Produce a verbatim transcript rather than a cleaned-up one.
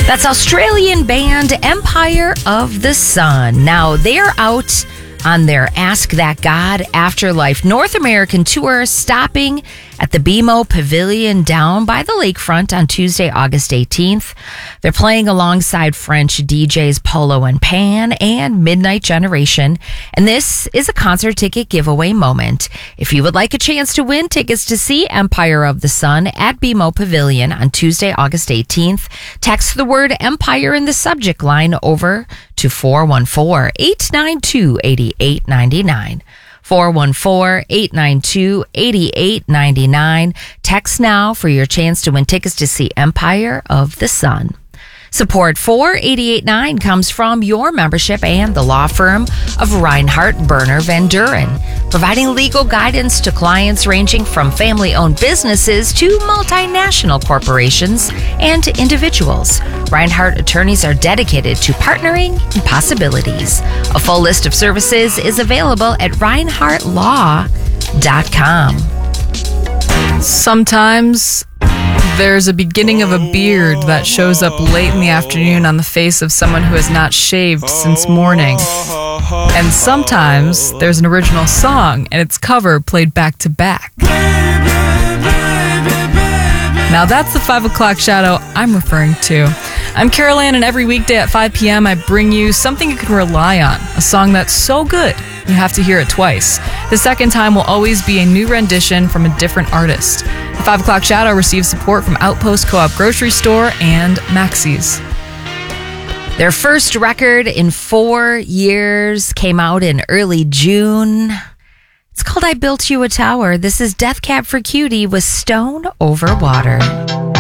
That's Australian band Empire of the Sun. Now, they're out on their Ask That God Afterlife North American tour, stopping at the B M O Pavilion down by the lakefront on Tuesday, August eighteenth. They're playing alongside French D Js Polo and Pan and Midnight Generation, and this is a concert ticket giveaway moment. If you would like a chance to win tickets to see Empire of the Sun at B M O Pavilion on Tuesday, August eighteenth, text the word Empire in the subject line over to four one four, eight nine two, eight eight nine nine. four one four, eight nine two, eight eight nine nine. Text now for your chance to win tickets to see Empire of the Sun. Support for eight eight nine comes from your membership and the law firm of Reinhardt Berner Van Duren, providing legal guidance to clients ranging from family-owned businesses to multinational corporations and individuals. Reinhardt attorneys are dedicated to partnering in possibilities. A full list of services is available at reinhardt law dot com. Sometimes there's a beginning of a beard that shows up late in the afternoon on the face of someone who has not shaved since morning. And sometimes there's an original song and its cover played back to back. Now that's the five o'clock shadow I'm referring to. I'm Carol Ann, and every weekday at five p.m. I bring you something you can rely on, a song that's so good you have to hear it twice. The second time will always be a new rendition from a different artist. The five o'clock shadow receives support from Outpost Co-op Grocery Store and Maxey's. Their first record in four years came out in early June. It's called I Built You a Tower. This is Death Cab for Cutie with Stone Over Water.